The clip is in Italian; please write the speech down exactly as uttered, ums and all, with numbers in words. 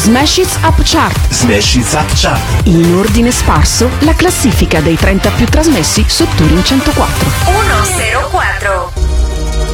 Smash It's Up Chart. Smash It's Up Chart. In ordine sparso, la classifica dei trenta più trasmessi su Touring centoquattro. uno zero quattro.